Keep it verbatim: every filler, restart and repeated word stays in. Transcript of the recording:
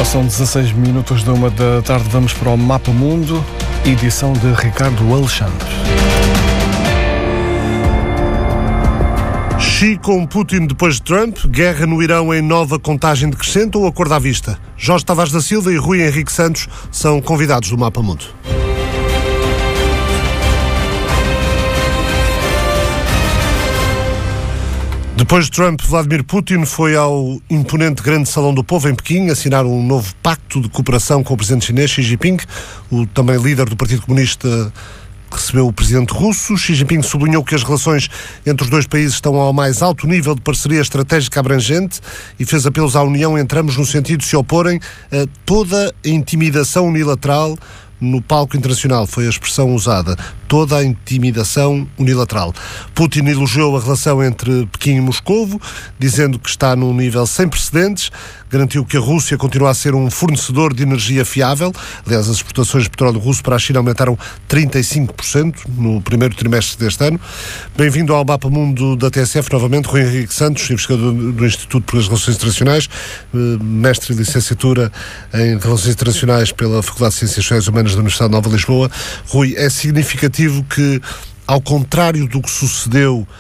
São dezasseis minutos de uma da tarde. Vamos para o Mapa Mundo, edição de Ricardo Alexandre. Xi com Putin depois de Trump, guerra no Irão em nova contagem decrescente ou acordo à vista? Jorge Tavares da Silva e Rui Henrique Santos são convidados do Mapa Mundo. Depois de Trump, Vladimir Putin foi ao imponente Grande Salão do Povo em Pequim assinar um novo pacto de cooperação com o presidente chinês Xi Jinping. O também líder do Partido Comunista recebeu o presidente russo. Xi Jinping sublinhou que as relações entre os dois países estão ao mais alto nível de parceria estratégica abrangente e fez apelos à União entre ambos no sentido de se oporem a toda a intimidação unilateral no palco internacional. Foi a expressão usada. Toda a intimidação unilateral. Putin elogiou a relação entre Pequim e Moscovo, dizendo que está num nível sem precedentes. Garantiu que a Rússia continua a ser um fornecedor de energia fiável. Aliás, as exportações de petróleo russo para a China aumentaram trinta e cinco por cento no primeiro trimestre deste ano. Bem-vindo ao Mapa Mundo da T S F, novamente, Rui Henrique Santos, investigador do Instituto para as Relações Internacionais, mestre e licenciatura em Relações Internacionais pela Faculdade de Ciências Sociais e Humanas da Universidade Nova de Lisboa. Rui, é significativo que, ao contrário do que sucedeu